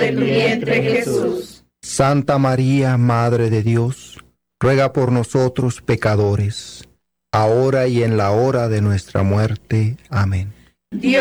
de tu vientre Jesús. Santa María, Madre de Dios, ruega por nosotros pecadores, ahora y en la hora de nuestra muerte. Amén. Dios